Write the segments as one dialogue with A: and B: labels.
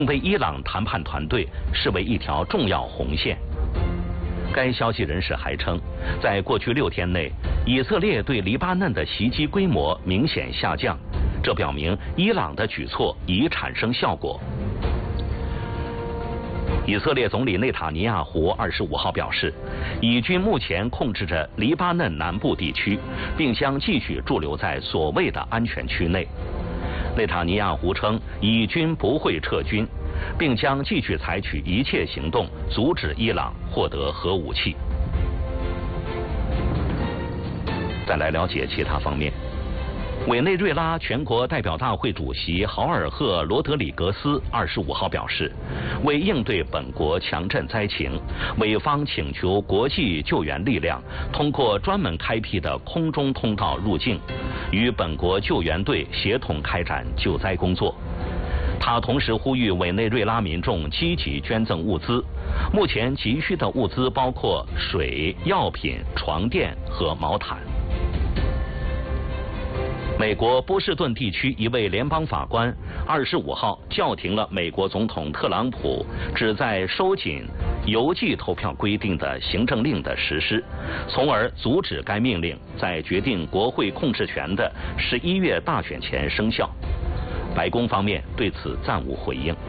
A: 被伊朗谈判团队视为一条重要红线。该消息人士还称，在过去6天内，以色列对黎巴嫩的袭击规模明显下降，这表明伊朗的举措已产生效果。以色列总理内塔尼亚胡25号表示，以军目前控制着黎巴嫩南部地区，并将继续驻留在所谓的安全区内。内塔尼亚胡称，以军不会撤军，并将继续采取一切行动阻止伊朗获得核武器。再来了解其他方面。委内瑞拉全国代表大会主席豪尔赫·罗德里格斯25号表示，为应对本国强震灾情，委方请求国际救援力量通过专门开辟的空中通道入境，与本国救援队协同开展救灾工作。他同时呼吁委内瑞拉民众积极捐赠物资，目前急需的物资包括水、药品、床垫和毛毯。美国波士顿地区一位联邦法官25号叫停了美国总统特朗普旨在收紧邮寄投票规定的行政令的实施，从而阻止该命令在决定国会控制权的11月大选前生效。白宫方面对此暂无回应。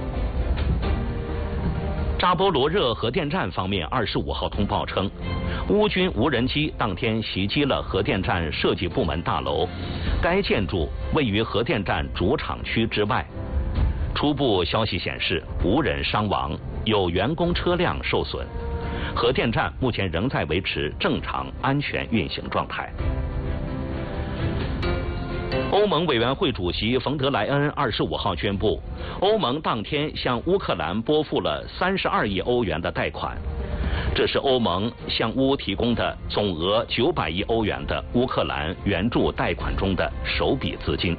A: 扎波罗热核电站方面25号通报称，乌军无人机当天袭击了核电站设计部门大楼，该建筑位于核电站主厂区之外。初步消息显示，无人伤亡，有员工车辆受损。核电站目前仍在维持正常安全运行状态。欧盟委员会主席冯德莱恩25号宣布，欧盟当天向乌克兰拨付了32亿欧元的贷款，这是欧盟向乌提供的总额900亿欧元的乌克兰援助贷款中的首笔资金。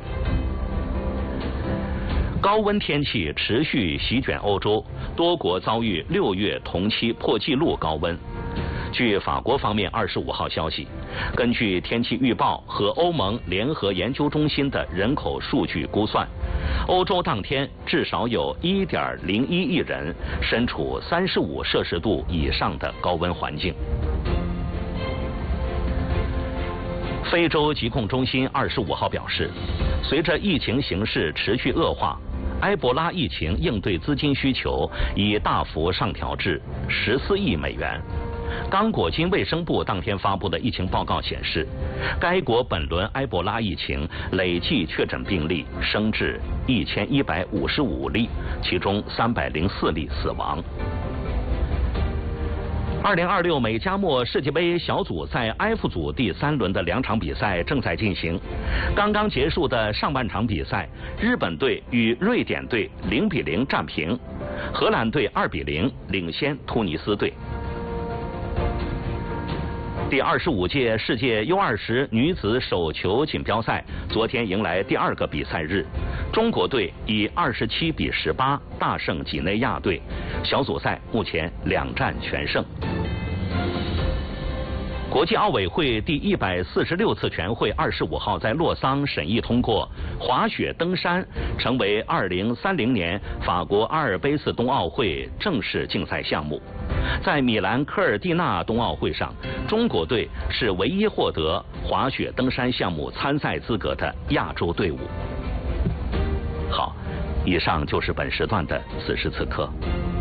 A: 高温天气持续席卷欧洲，多国遭遇6月同期破纪录高温。据法国方面25号消息，根据天气预报和欧盟联合研究中心的人口数据估算，欧洲当天至少有1.01亿人身处35摄氏度以上的高温环境。非洲疾控中心25号表示，随着疫情形势持续恶化，埃博拉疫情应对资金需求已大幅上调至14亿美元。刚果金卫生部当天发布的疫情报告显示，该国本轮埃博拉疫情累计确诊病例升至1155例，其中304例死亡。2026美加墨世界杯小组赛 F 组第3轮的2场比赛正在进行。刚刚结束的上半场比赛，日本队与瑞典队0-0战平，荷兰队2-0领先突尼斯队。第25届世界 U20 女子手球锦标赛昨天迎来第2个比赛日，中国队以27-18大胜几内亚队，小组赛目前2战全胜。国际奥委会第146次全会25号在洛桑审议通过，滑雪登山成为2030年法国阿尔卑斯冬奥会正式竞赛项目。在米兰科尔蒂纳冬奥会上，中国队是唯一获得滑雪登山项目参赛资格的亚洲队伍。好，以上就是本时段的此时此刻。